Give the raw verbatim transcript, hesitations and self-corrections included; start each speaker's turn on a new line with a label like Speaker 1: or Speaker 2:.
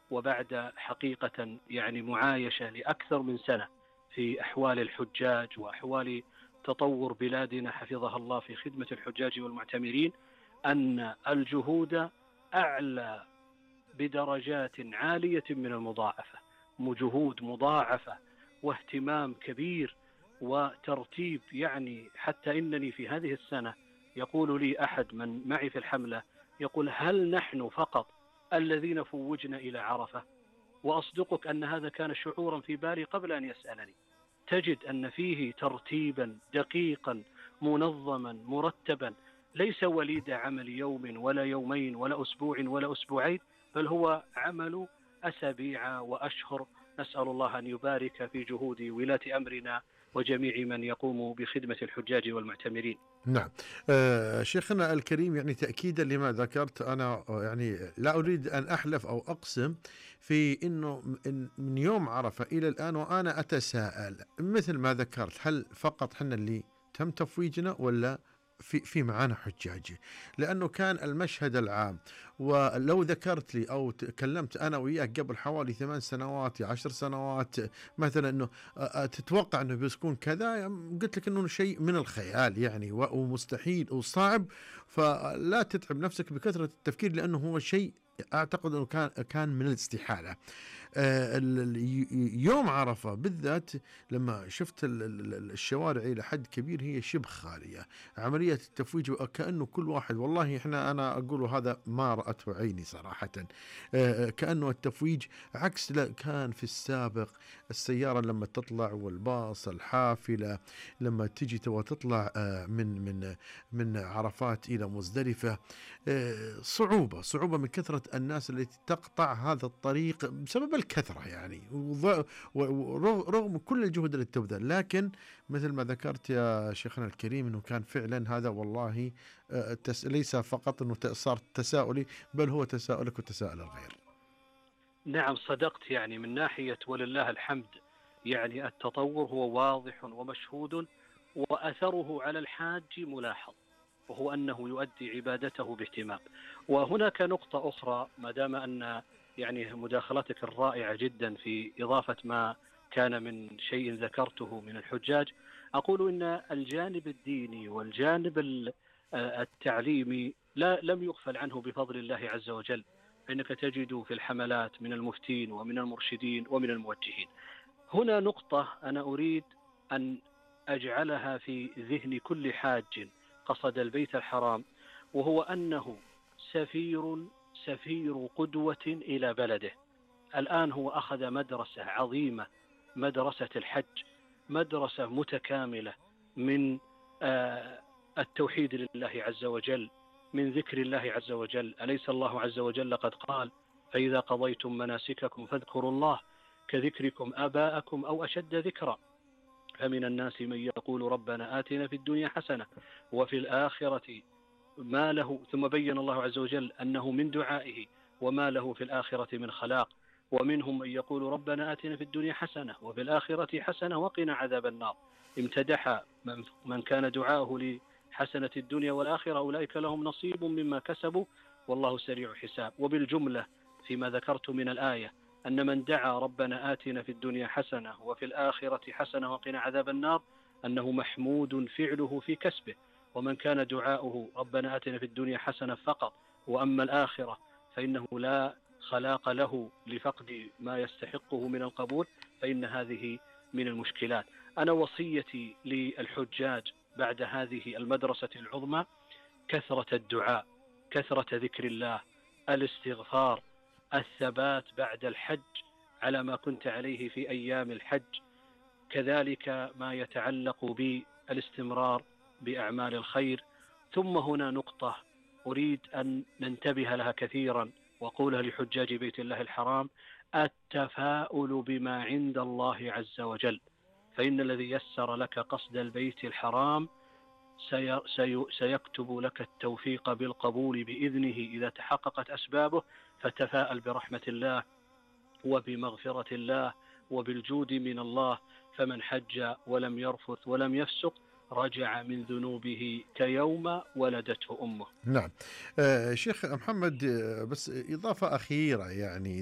Speaker 1: وبعد حقيقة يعني معايشة لأكثر من سنة في أحوال الحجاج وأحوال تطور بلادنا حفظها الله في خدمة الحجاج والمعتمرين، أن الجهود أعلى بدرجات عالية من المضاعفة، جهود مضاعفة واهتمام كبير وترتيب. يعني حتى إنني في هذه السنة يقول لي أحد من معي في الحملة، يقول: هل نحن فقط الذين فوجنا إلى عرفة؟ وأصدقك أن هذا كان شعورا في بالي قبل أن يسألني. تجد أن فيه ترتيبا دقيقا منظما مرتبا، ليس وليد عمل يوم ولا يومين ولا أسبوع ولا أسبوعين، بل هو عمل أسابيع وأشهر. نسأل الله أن يبارك في جهود ولاة أمرنا وجميع من يقوم بخدمة الحجاج والمعتمرين.
Speaker 2: نعم. آه شيخنا الكريم، يعني تأكيدا لما ذكرت، أنا يعني لا أريد أن أحلف أو أقسم في أنه من يوم عرفة إلى الآن وأنا أتساءل مثل ما ذكرت، هل فقط حنا اللي تم تفويجنا ولا في في معانا حجاجي؟ لأنه كان المشهد العام. ولو ذكرت لي أو تكلمت أنا وياك قبل حوالي ثمان سنوات عشر سنوات مثلا أنه تتوقع أنه بيكون كذا، قلت لك أنه شيء من الخيال يعني ومستحيل وصعب، فلا تتعب نفسك بكثرة التفكير لأنه هو شيء أعتقد أنه كان كان من الاستحالة. آه يوم عرفة بالذات لما شفت الشوارع إلى حد كبير هي شبه خالية، عملية التفويج كأنه كل واحد، والله إحنا أنا أقول هذا ما رأته عيني صراحة، آه كأنه التفويج عكس لا كان في السابق. السيارة لما تطلع والباص الحافلة لما تجي تبغى تطلع آه من من من عرفات إلى مزدلفة، آه صعوبة صعوبة من كثرة الناس التي تقطع هذا الطريق بسبب الكثرة يعني، ورغم كل الجهود التي تبذل. لكن مثل ما ذكرت يا شيخنا الكريم أنه كان فعلا هذا والله ليس فقط أنه صار تساؤلي، بل هو تساؤلك وتساؤل الغير.
Speaker 1: نعم صدقت، يعني من ناحية ولله الحمد يعني التطور هو واضح ومشهود، وأثره على الحاج ملاحظ، وهو أنه يؤدي عبادته باهتمام. وهناك نقطة أخرى، ما دام أن يعني مداخلتك الرائعة جدا في إضافة ما كان من شيء ذكرته من الحجاج، أقول إن الجانب الديني والجانب التعليمي لا لم يغفل عنه بفضل الله عز وجل، فإنك تجد في الحملات من المفتين ومن المرشدين ومن الموجهين. هنا نقطة أنا أريد أن أجعلها في ذهن كل حاج قصد البيت الحرام، وهو أنه سفير سفير قدوة إلى بلده. الآن هو أخذ مدرسة عظيمة، مدرسة الحج، مدرسة متكاملة من آه التوحيد لله عز وجل، من ذكر الله عز وجل. أليس الله عز وجل قد قال: فإذا قضيتم مناسككم فاذكروا الله كذكركم آباءكم أو أشد ذكرا. فمن الناس من يقول ربنا آتنا في الدنيا حسنة وفي الآخرة ما له، ثم بين الله عز وجل أنه من دعائه وما له في الآخرة من خلاق. ومنهم من يقول ربنا آتنا في الدنيا حسنة وفي الآخرة حسنة وقنا عذاب النار. امتدح من كان دعاؤه لحسنة الدنيا والآخرة: أولئك لهم نصيب مما كسبوا والله سريع حساب. وبالجملة فيما ذكرت من الآية أن من دعا ربنا آتنا في الدنيا حسنة وفي الآخرة حسنة وقنا عذاب النار أنه محمود فعله في كسبه. ومن كان دعاؤه ربنا آتنا في الدنيا حسنة فقط وأما الآخرة فإنه لا خلاق له لفقد ما يستحقه من القبول، فإن هذه من المشكلات. أنا وصيتي للحجاج بعد هذه المدرسة العظمى كثرة الدعاء، كثرة ذكر الله، الاستغفار، الثبات بعد الحج على ما كنت عليه في أيام الحج، كذلك ما يتعلق بالاستمرار بأعمال الخير. ثم هنا نقطة أريد أن ننتبه لها كثيرا وأقولها لحجاج بيت الله الحرام: التفاؤل بما عند الله عز وجل، فإن الذي يسر لك قصد البيت الحرام سي سي سيكتب لك التوفيق بالقبول بإذنه إذا تحققت أسبابه. فتفاءل برحمة الله وبمغفرة الله وبالجود من الله، فمن حج ولم يرفث ولم يفسق رجع من ذنوبه كيوم ولدته أمه.
Speaker 2: نعم. آه شيخ محمد، آه بس إضافة أخيرة يعني